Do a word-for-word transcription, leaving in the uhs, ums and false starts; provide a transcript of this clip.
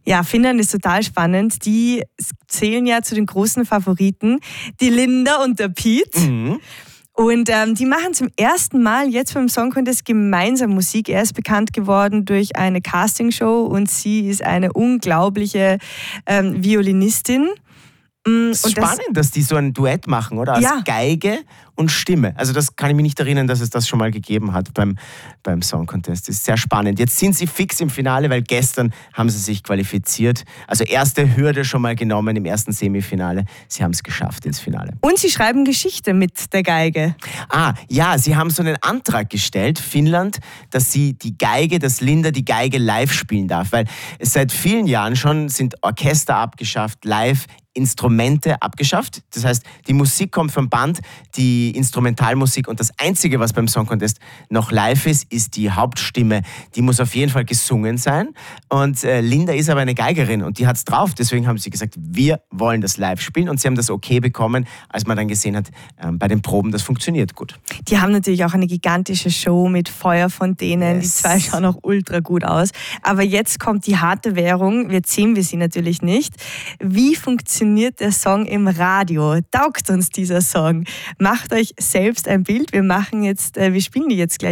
Ja, Finnland ist total spannend. Die zählen ja zu den großen Favoriten, die Linda und der Pete. Mhm. Und ähm, die machen zum ersten Mal jetzt beim Song Contest gemeinsam Musik. Er ist bekannt geworden durch eine Castingshow und sie ist eine unglaubliche ähm, Violinistin. Und spannend, das, dass die so ein Duett machen, oder? Als ja. Geige und Stimme. Also das kann ich mich nicht erinnern, dass es das schon mal gegeben hat beim, beim Song Contest. Das ist sehr spannend. Jetzt sind sie fix im Finale, weil gestern haben sie sich qualifiziert. Also erste Hürde schon mal genommen im ersten Semifinale. Sie haben es geschafft ins Finale. Und sie schreiben Geschichte mit der Geige. Ah, ja, sie haben so einen Antrag gestellt, Finnland, dass sie die Geige, dass Linda die Geige live spielen darf. Weil es seit vielen Jahren schon sind Orchester abgeschafft, live Instrumente abgeschafft. Das heißt, die Musik kommt vom Band, die Instrumentalmusik, und das Einzige, was beim Song Contest noch live ist, ist die Hauptstimme. Die muss auf jeden Fall gesungen sein. Und äh, Linda ist aber eine Geigerin und die hat es drauf. Deswegen haben sie gesagt, wir wollen das live spielen, und sie haben das okay bekommen, als man dann gesehen hat, äh, bei den Proben, das funktioniert gut. Die haben natürlich auch eine gigantische Show mit Feuerfontänen. Yes. Die zwei schauen auch ultra gut aus. Aber jetzt kommt die harte Währung. Jetzt sehen wir sie natürlich nicht. Wie funktioniert der Song im Radio? Taugt uns dieser Song? Macht euch selbst ein Bild. Wir machen jetzt, wir spielen die jetzt gleich.